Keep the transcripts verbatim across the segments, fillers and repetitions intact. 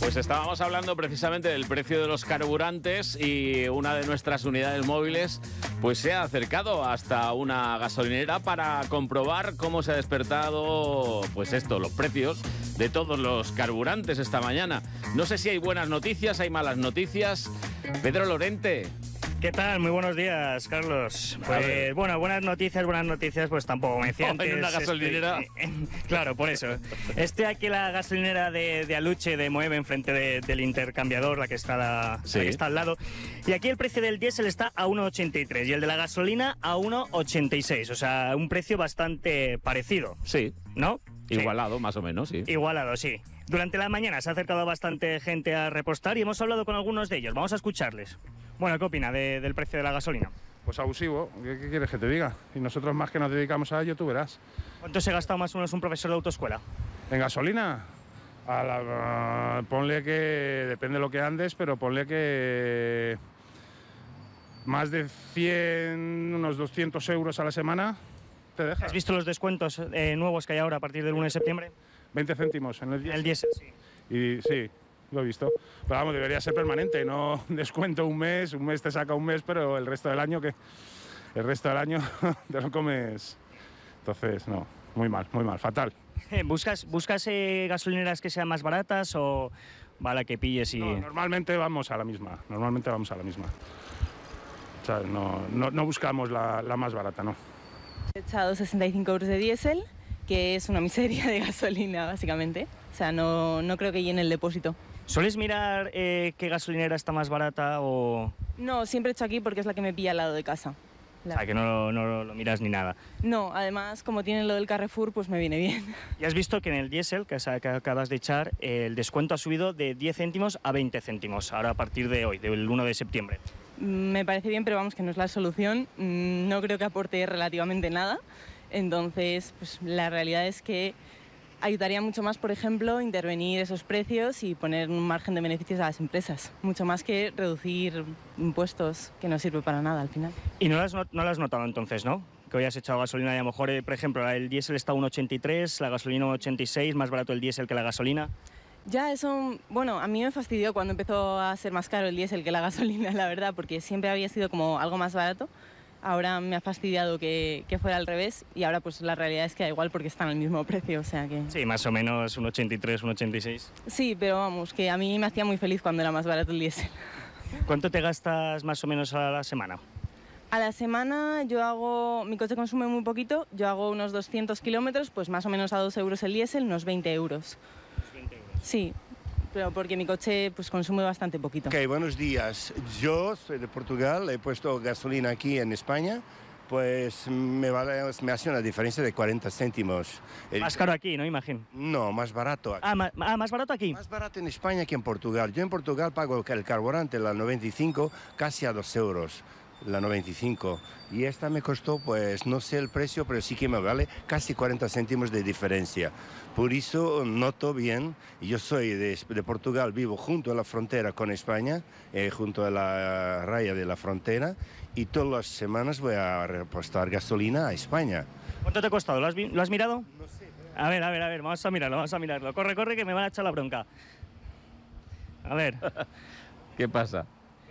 Pues estábamos hablando precisamente del precio de los carburantes y una de nuestras unidades móviles pues se ha acercado hasta una gasolinera para comprobar cómo se ha despertado pues esto, los precios de todos los carburantes esta mañana. No sé si hay buenas noticias, hay malas noticias. Pedro Lorente. ¿Qué tal? Muy buenos días, Carlos. Pues bueno, buenas noticias, buenas noticias, pues tampoco me decía antes. ¿En una gasolinera? Este, claro, por eso. Estoy aquí en la gasolinera de, de Aluche, de Moeve, enfrente de, del intercambiador, la que, está la, sí. la que está al lado. Y aquí el precio del diésel está a uno ochenta y tres y el de la gasolina a uno ochenta y seis. O sea, un precio bastante parecido. Sí. ¿No? Igualado, sí. Más o menos, sí. Igualado, sí. Durante la mañana se ha acercado bastante gente a repostar y hemos hablado con algunos de ellos. Vamos a escucharles. Bueno, ¿qué opina de, del precio de la gasolina? Pues abusivo, ¿Qué, ¿qué quieres que te diga? Y nosotros más que nos dedicamos a ello, tú verás. ¿Cuánto se ha gastado más o menos un profesor de autoescuela? ¿En gasolina? A la, ponle que, depende de lo que andes, pero ponle que más de cien, unos doscientos euros a la semana te deja. ¿Has visto los descuentos eh, nuevos que hay ahora a partir del uno de septiembre? veinte céntimos en el diésel. El diésel, sí. Y sí, lo he visto. Pero vamos, debería ser permanente, no descuento un mes, un mes te saca un mes, pero el resto del año, que el resto del año te lo comes. Entonces, no, muy mal, muy mal, fatal. ¿Buscas, buscas eh, gasolineras que sean más baratas o va la que pilles y...? No, normalmente vamos a la misma, normalmente vamos a la misma. O sea, no, no, no buscamos la, la más barata, no. He echado sesenta y cinco euros de diésel, que es una miseria de gasolina, básicamente. O sea, no, no creo que llene el depósito. ¿Sueles mirar eh, qué gasolinera está más barata o...? No, siempre he hecho aquí porque es la que me pilla al lado de casa. La... O sea, que no, no lo miras ni nada. No, además, como tiene lo del Carrefour, pues me viene bien. Y has visto que en el diésel, que, que acabas de echar, el descuento ha subido de diez céntimos a veinte céntimos, ahora a partir de hoy, del uno de septiembre. Me parece bien, pero vamos, que no es la solución. No creo que aporte relativamente nada. Entonces, pues la realidad es que ayudaría mucho más, por ejemplo, intervenir esos precios y poner un margen de beneficios a las empresas, mucho más que reducir impuestos, que no sirve para nada al final. ¿Y no lo has, no, no lo has notado entonces, no? Que hoy has echado gasolina y a lo mejor, eh, por ejemplo, el diésel está a uno ochenta y tres, la gasolina uno ochenta y seis, más barato el diésel que la gasolina. Ya, eso, bueno, a mí me fastidió cuando empezó a ser más caro el diésel que la gasolina, la verdad, porque siempre había sido como algo más barato. Ahora me ha fastidiado que, que fuera al revés y ahora pues la realidad es que da igual porque están al mismo precio, o sea que... Sí, más o menos un ochenta y tres, un ochenta y seis. Sí, pero vamos, que a mí me hacía muy feliz cuando era más barato el diésel. ¿Cuánto te gastas más o menos a la semana? A la semana yo hago, mi coche consume muy poquito, yo hago unos doscientos kilómetros, pues más o menos a dos euros el diésel, unos veinte euros. veinte euros. Sí. Pero porque mi coche pues consume bastante poquito. Ok, buenos días. Yo soy de Portugal, he puesto gasolina aquí en España, pues me, vale, me hace una diferencia de cuarenta céntimos. Más caro aquí, ¿no? Imagino. No, más barato aquí. Ah, más, ah, más barato aquí. Más barato en España que en Portugal. Yo en Portugal pago el carburante, la noventa y cinco, casi a dos euros. La noventa y cinco, y esta me costó, pues no sé el precio, pero sí que me vale casi cuarenta céntimos de diferencia. Por eso noto bien, yo soy de, de Portugal, vivo junto a la frontera con España, eh, junto a la raya de la frontera, y todas las semanas voy a repostar gasolina a España. ¿Cuánto te ha costado? ¿Lo has, ¿lo has mirado? No sé. A ver, a ver, a ver, vamos a mirarlo, vamos a mirarlo. Corre, corre, que me van a echar la bronca. A ver. ¿Qué pasa?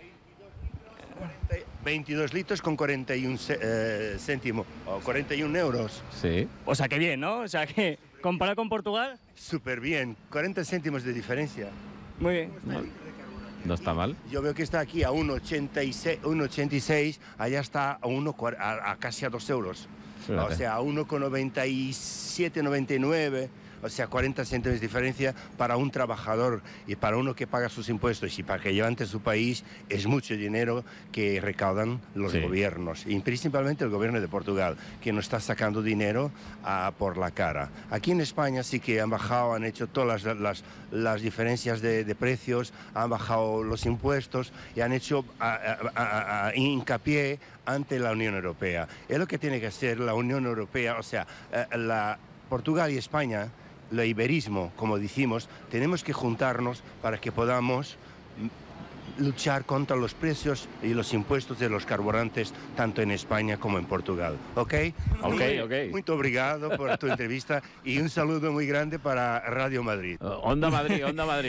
veintidós litros con cuarenta y un eh, céntimos, o cuarenta y un euros. Sí. O sea, que bien, ¿no? O sea, que comparado con Portugal... Súper bien, cuarenta céntimos de diferencia. Muy bien. No, no está mal. Yo veo que está aquí a uno ochenta y seis, allá está a, uno, a, a casi a dos euros. Fíjate. O sea, a uno noventa y siete, noventa y nueve... O sea, cuarenta céntimos de diferencia para un trabajador y para uno que paga sus impuestos y para que levante su país es mucho dinero que recaudan los sí. gobiernos, y principalmente el gobierno de Portugal, que nos está sacando dinero uh, por la cara. Aquí en España sí que han bajado, han hecho todas las, las, las diferencias de, de precios, han bajado los impuestos y han hecho uh, uh, uh, uh, hincapié ante la Unión Europea. Es lo que tiene que hacer la Unión Europea, o sea, uh, la, Portugal y España, el iberismo, como decimos, tenemos que juntarnos para que podamos luchar contra los precios y los impuestos de los carburantes, tanto en España como en Portugal. ¿Ok? Ok, ok. Muy obrigado por tu entrevista y un saludo muy grande para Radio Madrid. Uh, Onda Madrid, Onda Madrid.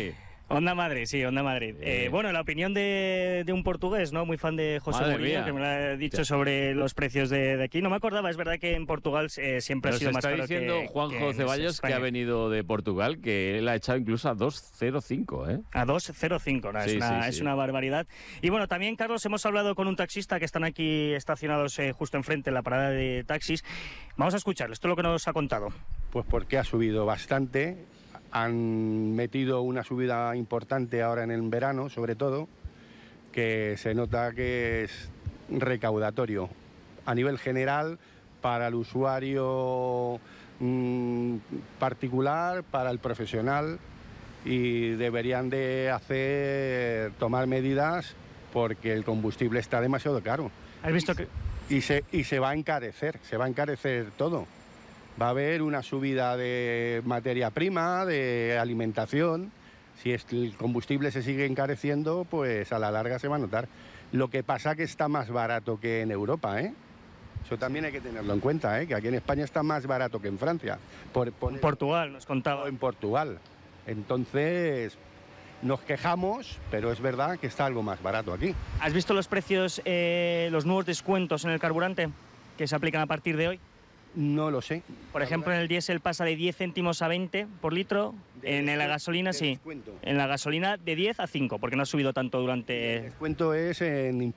Onda Madrid, sí, Onda Madrid. Eh, Eh. bueno, la opinión de, de un portugués, ¿no? Muy fan de José Madre Mourinho, mía. que me lo ha dicho Ya. sobre los precios de, de aquí. No me acordaba, es verdad que en Portugal eh, siempre ha Nos sido más está caro diciendo que, Juanjo que en Ceballos, que España. ha venido de Portugal, que él ha echado incluso a dos cero cinco, ¿eh? A dos cero cinco, ¿no? Sí, es, una, sí, es sí. una barbaridad. Y bueno, también, Carlos, hemos hablado con un taxista que están aquí estacionados eh, justo enfrente en la parada de taxis. Vamos a escucharlo, esto es lo que nos ha contado. Pues porque ha subido bastante, han metido una subida importante ahora en el verano, sobre todo, que se nota que es recaudatorio a nivel general para el usuario mmm, particular, para el profesional, y deberían de hacer, tomar medidas porque el combustible está demasiado caro. ¿Has visto que...? Y se, y se va a encarecer, se va a encarecer todo. Va a haber una subida de materia prima, de alimentación. Si es- el combustible se sigue encareciendo, pues a la larga se va a notar. Lo que pasa que está más barato que en Europa, ¿eh? Eso también hay que tenerlo en cuenta, ¿eh? Que aquí en España está más barato que en Francia. Por, poner- Portugal, nos contaba. o en Portugal. Entonces, nos quejamos, pero es verdad que está algo más barato aquí. ¿Has visto los precios, eh, los nuevos descuentos en el carburante que se aplican a partir de hoy? No lo sé. Por ejemplo, en el diésel pasa de diez céntimos a veinte por litro, De en la descu- gasolina de sí. descuento. En la gasolina de diez a cinco, porque no ha subido tanto El durante... descuento es en impuestos.